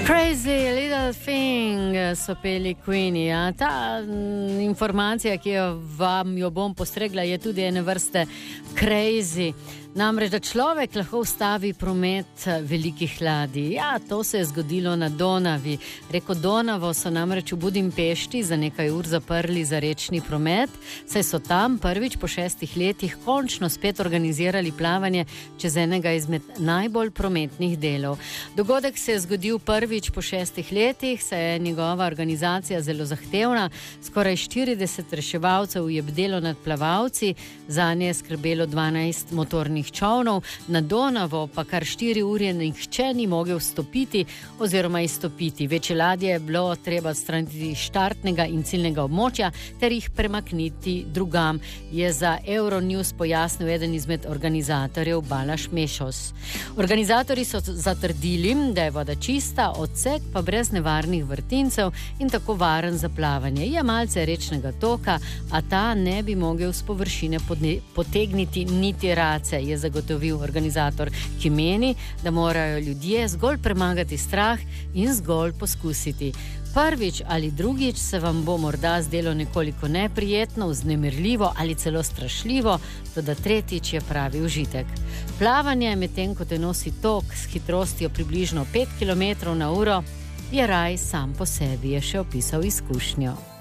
Crazy Little Thing so peli Queenie. Ta informacija, ki vam jo bom postregla, je tudi ene vrste crazy. Namreč, da človek lahko ustavi promet velikih ladij. Ja, to se je zgodilo na Donavi. Reko Donavo so namreč v Budimpešti za nekaj ur zaprli za rečni promet, saj so tam prvič po 6 letih končno spet organizirali plavanje čez enega izmed najbolj prometnih delov. Dogodek se je zgodil prvič po 6 letih, saj je njegova organizacija zelo zahtevna. Skoraj 40 reševalcev je bdelo nad plavalci, zanje je skrbelo 12 motornih čovnov, na Donavo pa kar 4 ure nihče ni mogel stopiti oziroma izstopiti. Večje ladje je bilo treba odstraniti štartnega in ciljnega območja ter jih premakniti drugam, je za Euronews pojasnil eden izmed organizatorjev Balaš Mešos. Organizatorji so zatrdili, da je voda čista, odsek pa brez nevarnih vrtincev in tako varen za plavanje. Je malce rečnega toka, a ta ne bi mogel s površine potegniti niti race, je zagotovil organizator, ki meni, da morajo ljudje zgolj premagati strah in zgolj poskusiti. Prvič ali drugič se vam bo morda zdelo nekoliko neprijetno, vznemirljivo ali celo strašljivo, toda tretjič je pravi užitek. Plavanje, medtem ko te nosi tok s hitrostjo približno 5 km/h, je raj sam po sebi, je še opisal izkušnjo.